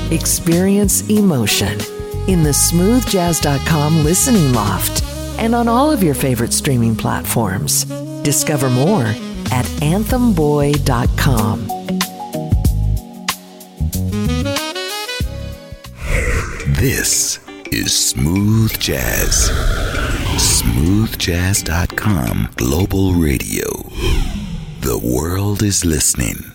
Experience emotion in the smoothjazz.com listening loft and on all of your favorite streaming platforms. Discover more at anthemboy.com. This is Smooth Jazz. Smoothjazz.com Global Radio. The world is listening.